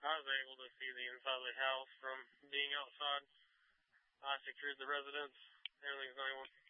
I was able to see the inside of the house from being outside. I secured the residence. Everything's 911.